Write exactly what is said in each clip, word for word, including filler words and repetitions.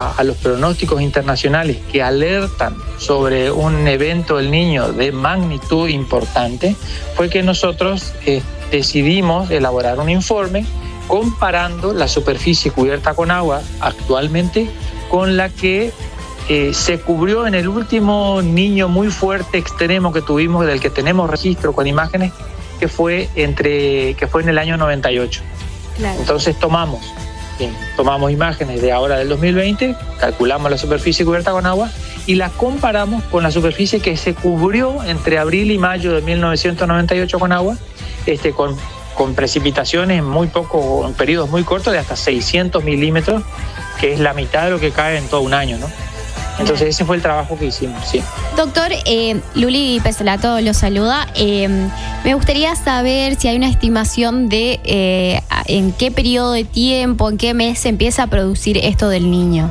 a, a los pronósticos internacionales que alertan sobre un evento del Niño de magnitud importante, fue que nosotros eh, decidimos elaborar un informe comparando la superficie cubierta con agua actualmente con la que eh, se cubrió en el último Niño muy fuerte extremo que tuvimos, del que tenemos registro con imágenes, que fue, entre, que fue en el año noventa y ocho. Claro. Entonces tomamos, bien, tomamos imágenes de ahora del dos mil veinte, calculamos la superficie cubierta con agua y la comparamos con la superficie que se cubrió entre abril y mayo de mil novecientos noventa y ocho con agua, este, con, con precipitaciones muy poco, en periodos muy cortos de hasta seiscientos milímetros, que es la mitad de lo que cae en todo un año, ¿no? Entonces ese fue el trabajo que hicimos, sí. Doctor, eh, Luli Pesolato lo saluda. Eh, me gustaría saber si hay una estimación de eh, en qué periodo de tiempo, en qué mes se empieza a producir esto del Niño.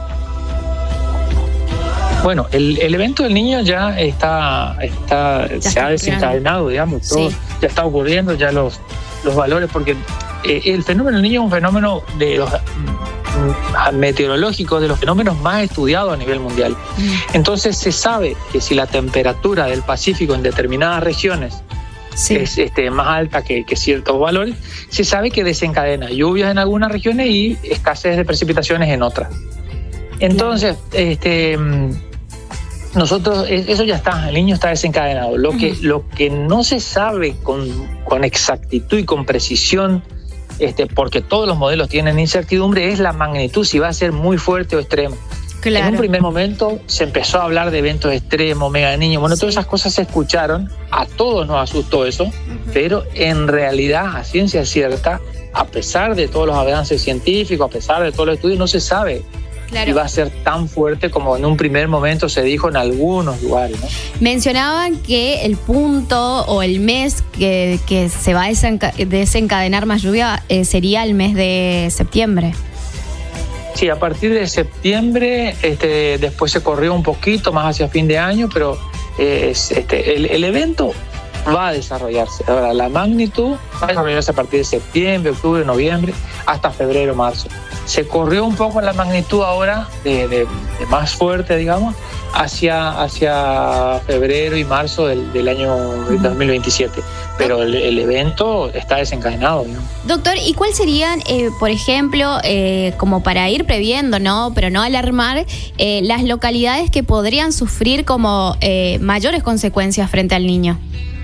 Bueno, el, el evento del Niño ya está, está ya se está ha desencadenado, digamos, todo, sí. Ya está ocurriendo, ya los, los valores, porque eh, el fenómeno del Niño es un fenómeno de los meteorológicos, de los fenómenos más estudiados a nivel mundial. Mm. Entonces se sabe que si la temperatura del Pacífico en determinadas regiones sí. es este, más alta que, que ciertos valores, se sabe que desencadena lluvias en algunas regiones y escasez de precipitaciones en otras. Entonces, claro. este, nosotros, eso ya está, el Niño está desencadenado. Lo, uh-huh. que, lo que no se sabe con, con exactitud y con precisión, Este, porque todos los modelos tienen incertidumbre, es la magnitud, si va a ser muy fuerte o extremo. Claro. En un primer momento se empezó a hablar de eventos extremos, mega niños, bueno, sí. Todas esas cosas se escucharon, a todos nos asustó eso, uh-huh. Pero en realidad, a ciencia cierta, a pesar de todos los avances científicos, a pesar de todos los estudios, no se sabe. Claro. Y va a ser tan fuerte como en un primer momento se dijo en algunos lugares, ¿no? Mencionaban que el punto o el mes que, que se va a desenca- desencadenar más lluvia eh, sería el mes de septiembre. Sí, a partir de septiembre, este, después se corrió un poquito más hacia fin de año, pero eh, este, el, el evento va a desarrollarse. Ahora, la magnitud va a desarrollarse a partir de septiembre, octubre, noviembre, hasta febrero, marzo. Se corrió un poco la magnitud ahora, de, de, de más fuerte, digamos, hacia, hacia febrero y marzo del, del año dos mil veintisiete. Pero el, el evento está desencadenado, ¿no? Doctor, ¿y cuáles serían, eh, por ejemplo, eh, como para ir previendo, ¿no? Pero no alarmar, eh, las localidades que podrían sufrir como eh, mayores consecuencias frente al Niño?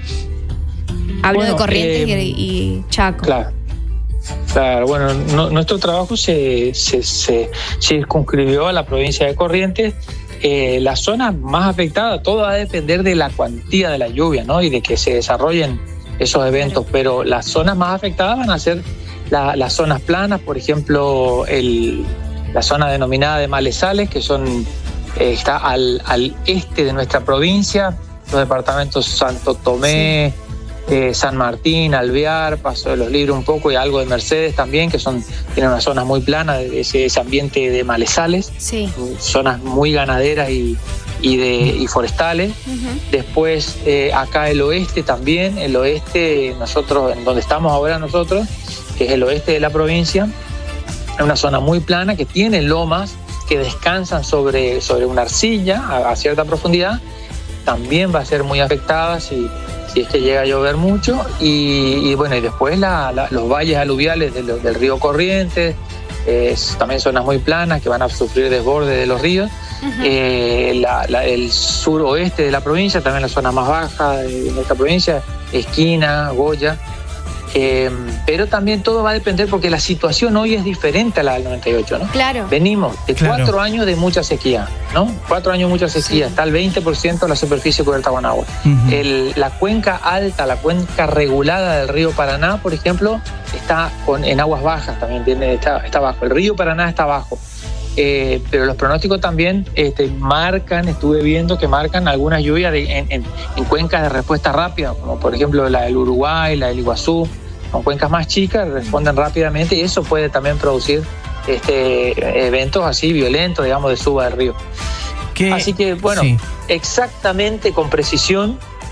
Hablo bueno, de Corrientes eh, y, y Chaco. Claro. Claro, bueno, no, nuestro trabajo se, se, se circunscribió a la provincia de Corrientes. Eh, la zona más afectada, todo va a depender de la cuantía de la lluvia, ¿no? Y de que se desarrollen esos eventos, pero las zonas más afectadas van a ser la, las zonas planas, por ejemplo, el, la zona denominada de Malezales, que son eh, está al, al este de nuestra provincia, los departamentos Santo Tomé, sí. Eh, San Martín, Alvear, Paso de los Libres un poco y algo de Mercedes también, que son tienen una zona muy plana, ese, ese ambiente de malezales, sí. Zonas muy ganaderas y, y, de, y forestales. Uh-huh. Después eh, acá el oeste también, el oeste, nosotros, en donde estamos ahora nosotros, que es el oeste de la provincia, es una zona muy plana que tiene lomas que descansan sobre, sobre una arcilla a, a cierta profundidad, también va a ser muy afectada si si es que llega a llover mucho, y, y bueno, y después la, la, los valles aluviales del, del río Corrientes, eh, también zonas muy planas que van a sufrir desborde de los ríos. Uh-huh. eh, la, la, el suroeste de la provincia, también la zona más baja de nuestra provincia, Esquina, Goya, eh, pero también todo va a depender porque la situación hoy es diferente a la del noventa y ocho, ¿no? Claro. Venimos de claro. cuatro años de mucha sequía, ¿no? Cuatro años de mucha sequía, sí. Está el veinte por ciento de la superficie cubierta con agua. Uh-huh. El, la cuenca alta, la cuenca regulada del río Paraná, por ejemplo, está con, en aguas bajas también, tiene, está, está bajo. El río Paraná está bajo. Eh, pero los pronósticos también este, marcan, estuve viendo que marcan algunas lluvias de, en, en, en cuencas de respuesta rápida, como por ejemplo la del Uruguay, la del Iguazú. Son cuencas más chicas, responden rápidamente y eso puede también producir este, eventos así violentos, digamos, de suba del río. ¿Qué? Así que, bueno, sí. Exactamente con precisión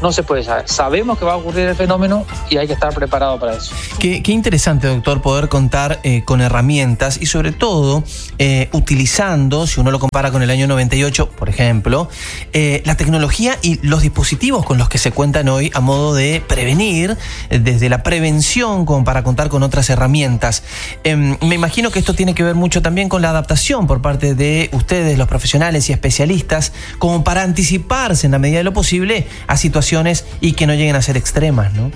no se puede saber. Sabemos que va a ocurrir el fenómeno y hay que estar preparado para eso. Qué, qué interesante, doctor, poder contar eh, con herramientas y sobre todo eh, utilizando, si uno lo compara con el año noventa y ocho, por ejemplo, eh, la tecnología y los dispositivos con los que se cuentan hoy a modo de prevenir, eh, desde la prevención como para contar con otras herramientas. Eh, me imagino que esto tiene que ver mucho también con la adaptación por parte de ustedes, los profesionales y especialistas, como para anticiparse en la medida de lo posible a situaciones y que no lleguen a ser extremas, ¿no?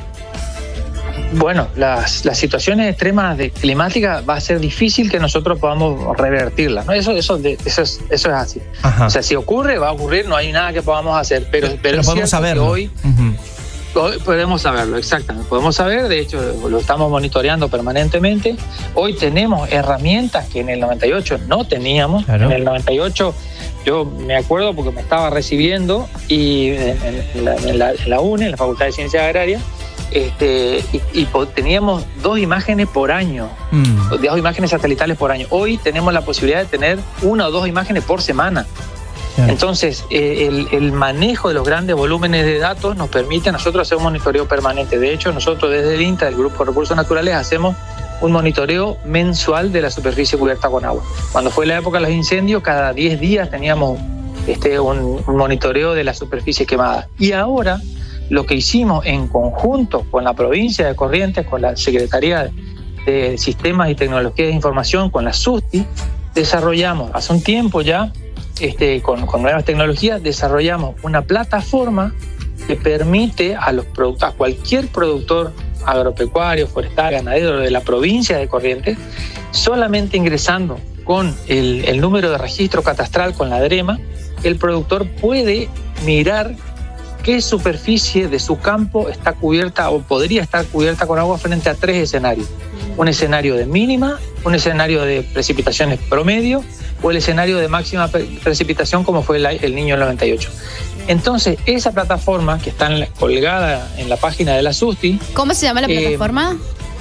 Bueno, las, las situaciones extremas de climáticas va a ser difícil que nosotros podamos revertirlas, ¿no? Eso, eso, eso, es, eso es así. Ajá. O sea, si ocurre, va a ocurrir, no hay nada que podamos hacer, pero, pero, pero es podemos saberlo. Hoy, uh-huh. hoy podemos saberlo, exactamente. Podemos saber, de hecho, lo estamos monitoreando permanentemente. Hoy tenemos herramientas que en el noventa y ocho no teníamos. Claro. En el noventa y ocho yo me acuerdo porque me estaba recibiendo y en, en, la, en, la, en la U N E, en la Facultad de Ciencias Agrarias, Este, y, y teníamos dos imágenes por año, mm. dos imágenes satelitales por año. Hoy tenemos la posibilidad de tener una o dos imágenes por semana. Yeah. Entonces, eh, el, el manejo de los grandes volúmenes de datos nos permite a nosotros hacer un monitoreo permanente. De hecho, nosotros desde el INTA, el Grupo de Recursos Naturales, hacemos un monitoreo mensual de la superficie cubierta con agua. Cuando fue la época de los incendios, cada diez días teníamos este, un, un monitoreo de la superficie quemada. Y ahora, lo que hicimos en conjunto con la provincia de Corrientes, con la Secretaría de Sistemas y Tecnologías de Información, con la SUSTI, desarrollamos, hace un tiempo ya, este, con, con nuevas tecnologías, desarrollamos una plataforma que permite a, los a cualquier productor agropecuario, forestal, ganadero de la provincia de Corrientes, solamente ingresando con el, el número de registro catastral con la DREMA, el productor puede mirar qué superficie de su campo está cubierta o podría estar cubierta con agua frente a tres escenarios. Un escenario de mínima, un escenario de precipitaciones promedio o el escenario de máxima precipitación como fue el, el Niño del noventa y ocho. Entonces, esa plataforma que está en la, colgada en la página de la SUSTI... ¿Cómo se llama la eh, plataforma?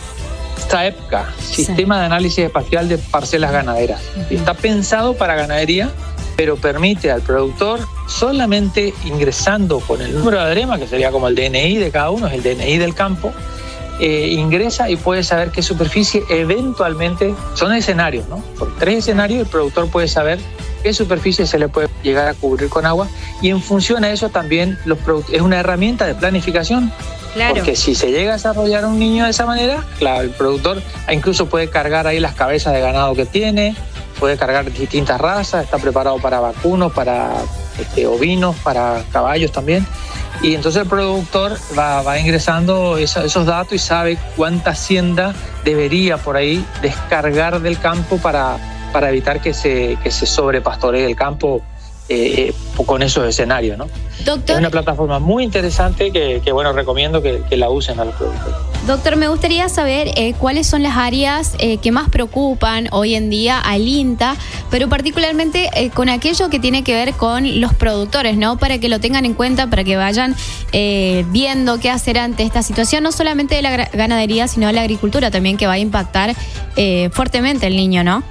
SAEPCA, Sistema de Análisis Espacial de Parcelas Ganaderas. Uh-huh. Está pensado para ganadería, pero permite al productor solamente ingresando con el número de DREMA, que sería como el D N I de cada uno, es el D N I del campo, eh, ingresa y puede saber qué superficie eventualmente, son escenarios, ¿no? Son tres escenarios, el productor puede saber qué superficie se le puede llegar a cubrir con agua y en función a eso también los es una herramienta de planificación. Claro. Porque si se llega a desarrollar un niño de esa manera, claro, el productor incluso puede cargar ahí las cabezas de ganado que tiene, puede cargar distintas razas, está preparado para vacunos, para este, ovinos, para caballos también. Y entonces el productor va, va ingresando esa, esos datos y sabe cuánta hacienda debería por ahí descargar del campo para, para evitar que se, que se sobrepastoree el campo eh, eh, con esos escenarios, ¿no? Doctor, es una plataforma muy interesante que, que bueno, recomiendo que, que la usen a los productores. Doctor, me gustaría saber eh, cuáles son las áreas eh, que más preocupan hoy en día al INTA, pero particularmente eh, con aquello que tiene que ver con los productores, ¿no? Para que lo tengan en cuenta, para que vayan eh, viendo qué hacer ante esta situación, no solamente de la ganadería, sino de la agricultura también, que va a impactar eh, fuertemente el niño, ¿no?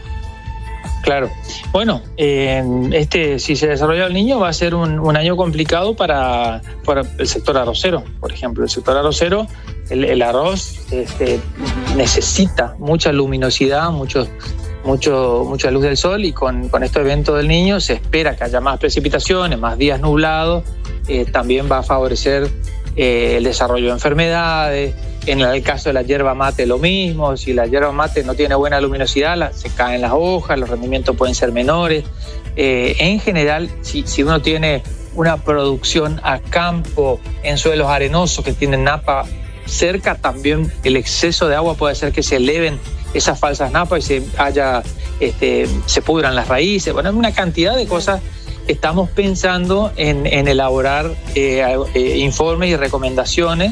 Claro. Bueno, eh, este, si se desarrolla el niño va a ser un, un año complicado para, para el sector arrocero, por ejemplo. El sector arrocero, el, el arroz este, necesita mucha luminosidad, mucho, mucho, mucha luz del sol y con, con este evento del niño se espera que haya más precipitaciones, más días nublados, eh, también va a favorecer eh, el desarrollo de enfermedades. En el caso de la yerba mate lo mismo, si la yerba mate no tiene buena luminosidad, la, se caen las hojas, los rendimientos pueden ser menores. Eh, en general, si, si uno tiene una producción a campo en suelos arenosos que tienen napa cerca, también el exceso de agua puede hacer que se eleven esas falsas napas y se, haya, este, se pudran las raíces. Bueno, hay una cantidad de cosas. Estamos pensando en, en elaborar eh, eh, informes y recomendaciones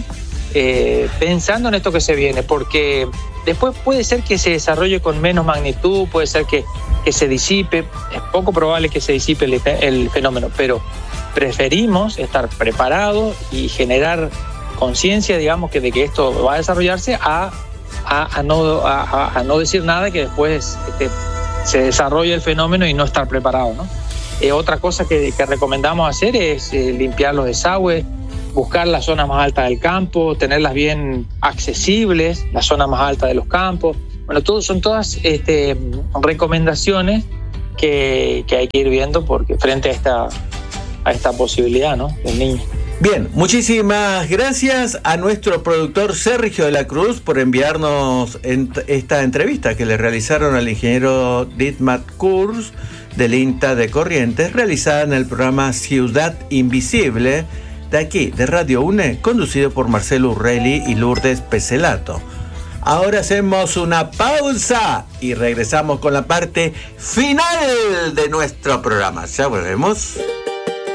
Eh, pensando en esto que se viene, porque después puede ser que se desarrolle con menos magnitud, puede ser que, que se disipe, es poco probable que se disipe el, el fenómeno, pero preferimos estar preparados y generar conciencia, digamos, que de que esto va a desarrollarse a, a, a, no, a, a no decir nada que después este, se desarrolle el fenómeno y no estar preparado, ¿no? Eh, otra cosa que, que recomendamos hacer es eh, limpiar los desagües, buscar las zonas más altas del campo, tenerlas bien accesibles, la zona más alta de los campos. Bueno, todo, son todas este, recomendaciones que, que hay que ir viendo porque frente a esta, a esta posibilidad, ¿no?, del niño. Bien, muchísimas gracias a nuestro productor Sergio de la Cruz por enviarnos ent- esta entrevista que le realizaron al ingeniero Dietmar Kurz del INTA de Corrientes, realizada en el programa Ciudad Invisible de aquí, de Radio UNE, conducido por Marcelo Urrelli y Lourdes Peselato. Ahora hacemos una pausa y regresamos con la parte final de nuestro programa. Ya volvemos.